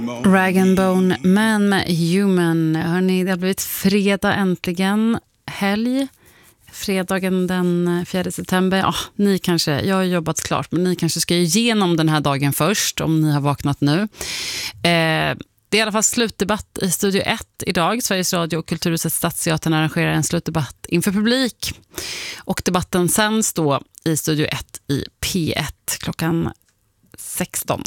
Rag and Bone Man med Human. Hörrni, det har blivit fredag äntligen. Helg. Fredagen den 4 september. Ja, ni kanske, jag har jobbat klart, men ni kanske ska igenom den här dagen först om ni har vaknat nu. Det är i alla fall slutdebatt i Studio 1 idag. Sveriges Radio och Kulturhuset Stadsteatern arrangerar en slutdebatt inför publik. Och debatten sänds då i Studio 1 i P1 klockan 16.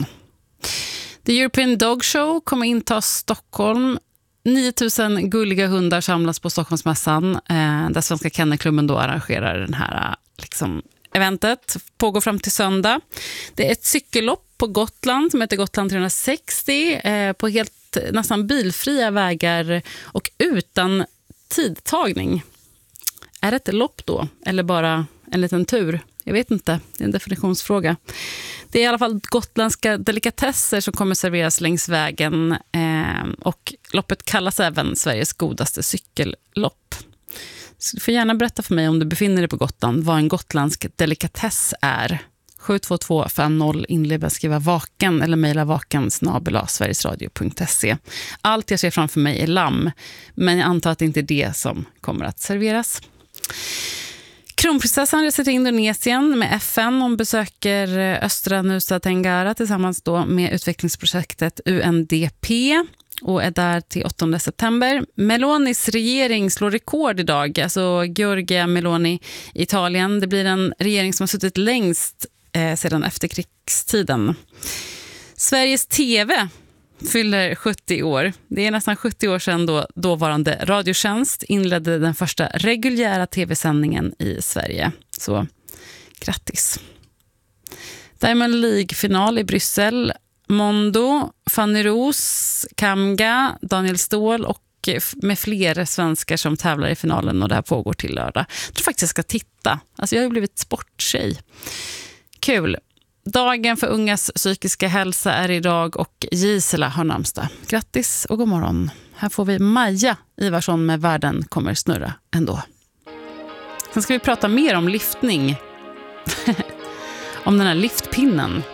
The European Dog Show kommer inta Stockholm. 9000 gulliga hundar samlas på Stockholmsmässan där Svenska Kennelklubben då arrangerar den här eventet. Pågår fram till söndag. Det är ett cykellopp på Gotland som heter Gotland 360 på helt nästan bilfria vägar och utan tidtagning. Är det ett lopp då? Eller bara en liten tur? Jag vet inte, det är en definitionsfråga. Det är i alla fall gotländska delikatesser som kommer serveras längs vägen och loppet kallas även Sveriges godaste cykellopp. Så du får gärna berätta för mig om du befinner dig på Gotland vad en gotländsk delikatess är. 72250 inled skriva vaken eller mejla vaken@sverigesradio.se. Allt jag ser framför mig är lamm, men jag antar att det inte är det som kommer att serveras. Kronprinsessan reser till Indonesien med FN. Hon besöker östra Nusa Tenggara tillsammans då med utvecklingsprojektet UNDP och är där till 8 september. Melonis regering slår rekord idag, alltså Giorgia Meloni i Italien. Det blir en regering som har suttit längst sedan efterkrigstiden. Sveriges TV fyller 70 år. Det är nästan 70 år sedan då dåvarande Radiotjänst inledde den första reguljära tv-sändningen i Sverige. Så grattis. Diamond League-final i Bryssel. Mondo, Fanny Ros, Kamga, Daniel Ståhl och med fler svenskar som tävlar i finalen, och det här pågår till lördag. Jag tror faktiskt jag ska titta. Alltså jag har ju blivit sporttjej. Kul. Dagen för ungas psykiska hälsa är idag och Gisela har namnsdag. Grattis och god morgon. Här får vi Maja Ivarsson med Världen kommer snurra ändå. Sen ska vi prata mer om liftning. Om den här liftpinnen.